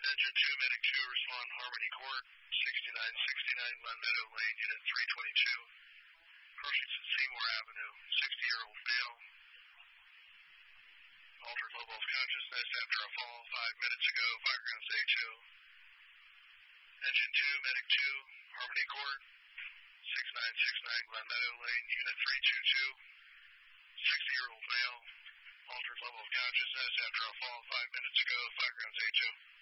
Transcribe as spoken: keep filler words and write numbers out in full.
Engine two, Medic two, respond Harmony Court, sixty-nine sixty-nine Glen Meadow Lane, Unit three twenty-two. Persons at Seymour Avenue, sixty-year-old male. Altered level of consciousness after a fall five minutes ago, five grounds A two. Engine two, Medic two, Harmony Court, sixty-nine sixty-nine Glen Meadow Lane, Unit three twenty-two. sixty-year-old male. Altered level of consciousness after a fall five minutes ago, five grounds A two.